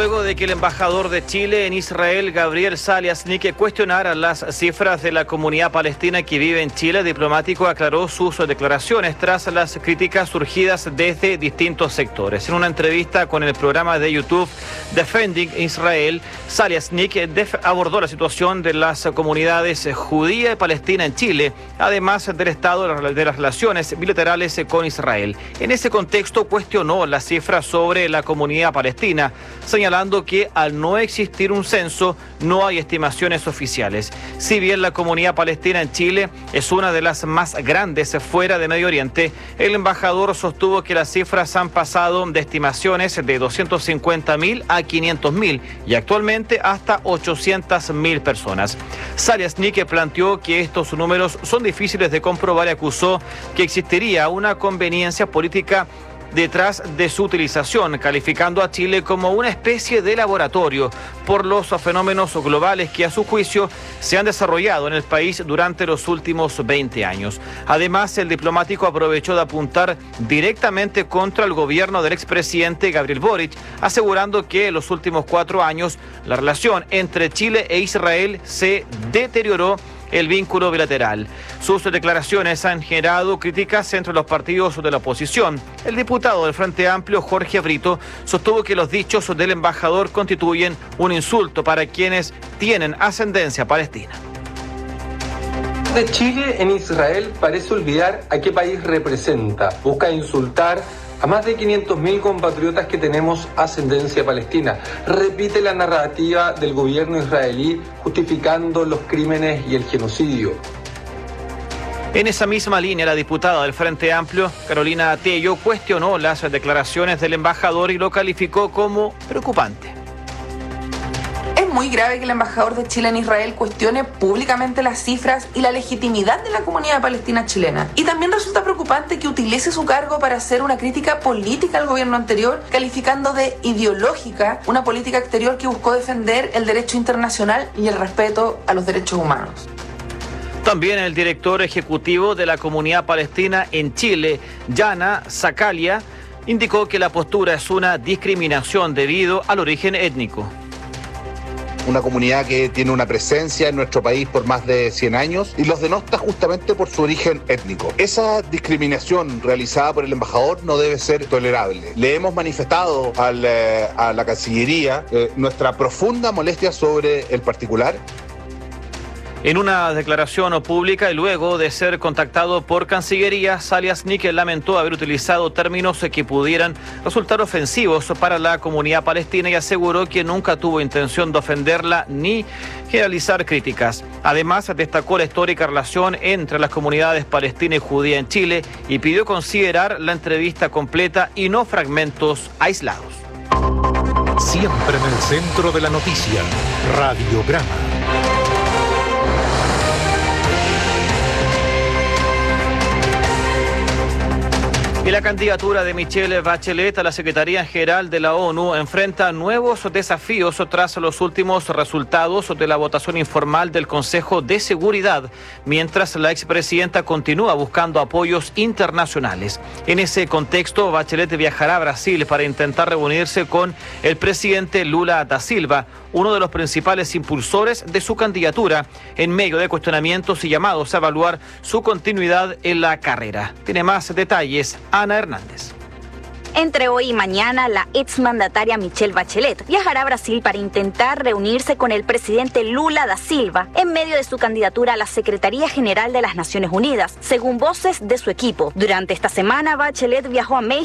Luego de que el embajador de Chile en Israel, Gabriel Saliasnik, cuestionara las cifras de la comunidad palestina que vive en Chile, el diplomático aclaró sus declaraciones tras las críticas surgidas desde distintos sectores. En una entrevista con el programa de YouTube Defending Israel, Saliasnik abordó la situación de las comunidades judía y palestina en Chile, además del estado de las relaciones bilaterales con Israel. En ese contexto cuestionó las cifras sobre la comunidad palestina, señalando que al no existir un censo no hay estimaciones oficiales. Si bien la comunidad palestina en Chile es una de las más grandes fuera de Medio Oriente, el embajador sostuvo que las cifras han pasado de estimaciones de 250.000 a 500.000 y actualmente hasta 800.000 personas. Saliasnik planteó que estos números son difíciles de comprobar y acusó que existiría una conveniencia política detrás de su utilización, calificando a Chile como una especie de laboratorio por los fenómenos globales que a su juicio se han desarrollado en el país durante los últimos 20 años. Además, el diplomático aprovechó de apuntar directamente contra el gobierno del expresidente Gabriel Boric, asegurando que en los últimos 4 años la relación entre Chile e Israel se deterioró el vínculo bilateral. Sus declaraciones han generado críticas entre los partidos de la oposición. El diputado del Frente Amplio, Jorge Brito, sostuvo que los dichos del embajador constituyen un insulto para quienes tienen ascendencia palestina. De Chile en Israel parece olvidar a qué país representa. Busca insultar a más de 500.000 compatriotas que tenemos ascendencia palestina. Repite la narrativa del gobierno israelí justificando los crímenes y el genocidio. En esa misma línea, la diputada del Frente Amplio, Carolina Tello, cuestionó las declaraciones del embajador y lo calificó como preocupante. Es muy grave que el embajador de Chile en Israel cuestione públicamente las cifras y la legitimidad de la comunidad palestina chilena. Y también resulta preocupante que utilice su cargo para hacer una crítica política al gobierno anterior, calificando de ideológica una política exterior que buscó defender el derecho internacional y el respeto a los derechos humanos. También el director ejecutivo de la comunidad palestina en Chile, Yana Sakalia, indicó que la postura es una discriminación debido al origen étnico. Una comunidad que tiene una presencia en nuestro país por más de 100 años y los denota justamente por su origen étnico. Esa discriminación realizada por el embajador no debe ser tolerable. Le hemos manifestado a la Cancillería nuestra profunda molestia sobre el particular. En una declaración pública y luego de ser contactado por Cancillería, Saliasnik lamentó haber utilizado términos que pudieran resultar ofensivos para la comunidad palestina y aseguró que nunca tuvo intención de ofenderla ni realizar críticas. Además, destacó la histórica relación entre las comunidades palestina y judía en Chile y pidió considerar la entrevista completa y no fragmentos aislados. Siempre en el centro de la noticia, Radiograma. Y la candidatura de Michelle Bachelet a la Secretaría General de la ONU enfrenta nuevos desafíos tras los últimos resultados de la votación informal del Consejo de Seguridad, mientras la expresidenta continúa buscando apoyos internacionales. En ese contexto, Bachelet viajará a Brasil para intentar reunirse con el presidente Lula da Silva, uno de los principales impulsores de su candidatura, en medio de cuestionamientos y llamados a evaluar su continuidad en la carrera. Tiene más detalles Ana Hernández. Entre hoy y mañana, la exmandataria Michelle Bachelet viajará a Brasil para intentar reunirse con el presidente Lula da Silva en medio de su candidatura a la Secretaría General de las Naciones Unidas, según voces de su equipo. Durante esta semana, Bachelet viajó a México